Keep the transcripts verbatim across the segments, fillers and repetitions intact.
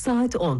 Saat on.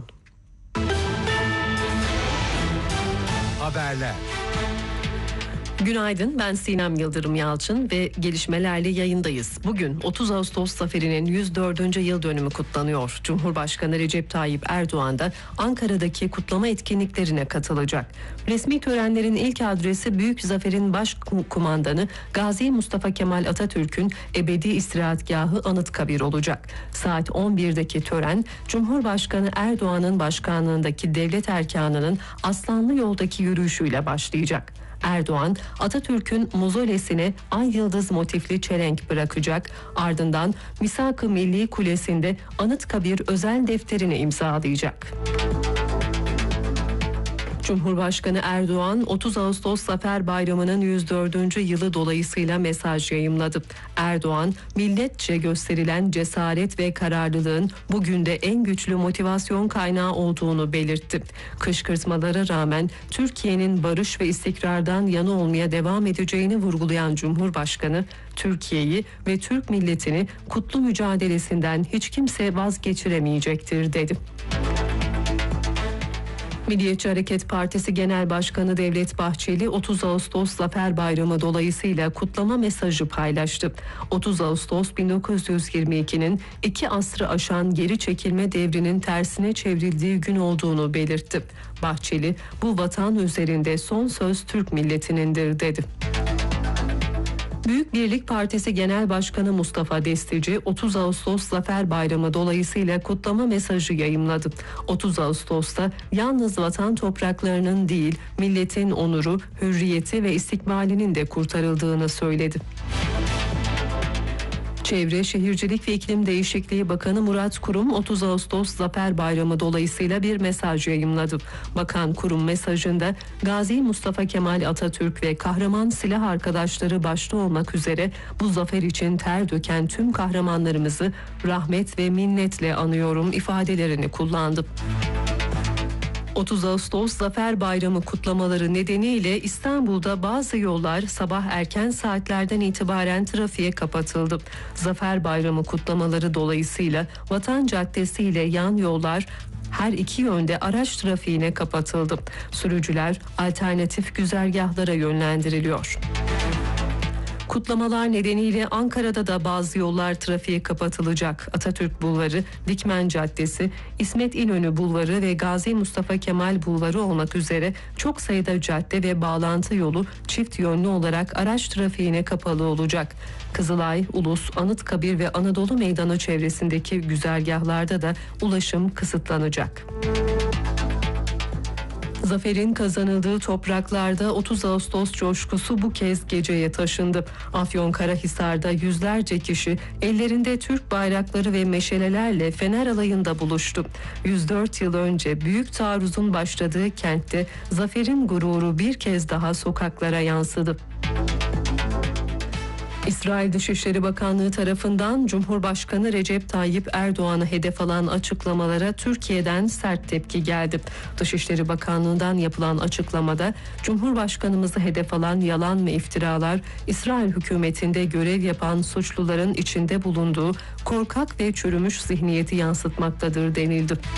Haberler. Günaydın, ben Sinem Yıldırım Yalçın ve gelişmelerle yayındayız. Bugün otuz Ağustos zaferinin yüz dördüncü yıl dönümü kutlanıyor. Cumhurbaşkanı Recep Tayyip Erdoğan da Ankara'daki kutlama etkinliklerine katılacak. Resmi törenlerin ilk adresi Büyük Zafer'in başkumandanı Gazi Mustafa Kemal Atatürk'ün ebedi istirahatgahı Anıtkabir olacak. Saat on birdeki tören, Cumhurbaşkanı Erdoğan'ın başkanlığındaki devlet erkanının Aslanlı Yol'daki yürüyüşüyle başlayacak. Erdoğan, Atatürk'ün mozolesine ay yıldız motifli çelenk bırakacak. Ardından Misak-ı Milli Kulesi'nde Anıtkabir özel defterini imzalayacak. Cumhurbaşkanı Erdoğan, otuz Ağustos Zafer Bayramı'nın yüz dördüncü yılı dolayısıyla mesaj yayımladı. Erdoğan, milletçe gösterilen cesaret ve kararlılığın bugün de en güçlü motivasyon kaynağı olduğunu belirtti. Kışkırtmalara rağmen Türkiye'nin barış ve istikrardan yana olmaya devam edeceğini vurgulayan Cumhurbaşkanı, Türkiye'yi ve Türk milletini kutlu mücadelesinden hiç kimse vazgeçiremeyecektir dedi. Milliyetçi Hareket Partisi Genel Başkanı Devlet Bahçeli, otuz Ağustos Zafer Bayramı dolayısıyla kutlama mesajı paylaştı. otuz Ağustos bin dokuz yüz yirmi iki'nin iki asrı aşan geri çekilme devrinin tersine çevrildiği gün olduğunu belirtti. Bahçeli, bu vatan üzerinde son söz Türk milletinindir dedi. Büyük Birlik Partisi Genel Başkanı Mustafa Destici, otuz Ağustos Zafer Bayramı dolayısıyla kutlama mesajı yayımladı. otuz Ağustos'ta yalnız vatan topraklarının değil, milletin onuru, hürriyeti ve istikbalinin de kurtarıldığını söyledi. Çevre, Şehircilik ve İklim Değişikliği Bakanı Murat Kurum, otuz Ağustos Zafer Bayramı dolayısıyla bir mesaj yayımladı. Bakan Kurum mesajında Gazi Mustafa Kemal Atatürk ve kahraman silah arkadaşları başta olmak üzere bu zafer için ter döken tüm kahramanlarımızı rahmet ve minnetle anıyorum ifadelerini kullandı. otuz Ağustos Zafer Bayramı kutlamaları nedeniyle İstanbul'da bazı yollar sabah erken saatlerden itibaren trafiğe kapatıldı. Zafer Bayramı kutlamaları dolayısıyla Vatan Caddesi ile yan yollar her iki yönde araç trafiğine kapatıldı. Sürücüler alternatif güzergahlara yönlendiriliyor. Kutlamalar nedeniyle Ankara'da da bazı yollar trafiğe kapatılacak. Atatürk Bulvarı, Dikmen Caddesi, İsmet İnönü Bulvarı ve Gazi Mustafa Kemal Bulvarı olmak üzere çok sayıda cadde ve bağlantı yolu çift yönlü olarak araç trafiğine kapalı olacak. Kızılay, Ulus, Anıtkabir ve Anadolu Meydanı çevresindeki güzergahlarda da ulaşım kısıtlanacak. Zaferin kazanıldığı topraklarda otuz Ağustos coşkusu bu kez geceye taşındı. Afyonkarahisar'da yüzlerce kişi ellerinde Türk bayrakları ve meşalelerle Fener Alayı'nda buluştu. yüz dört yıl önce büyük taarruzun başladığı kentte zaferin gururu bir kez daha sokaklara yansıdı. İsrail Dışişleri Bakanlığı tarafından Cumhurbaşkanı Recep Tayyip Erdoğan'ı hedef alan açıklamalara Türkiye'den sert tepki geldi. Dışişleri Bakanlığı'ndan yapılan açıklamada Cumhurbaşkanımızı hedef alan yalan ve iftiralar İsrail hükümetinde görev yapan suçluların içinde bulunduğu korkak ve çürümüş zihniyeti yansıtmaktadır denildi.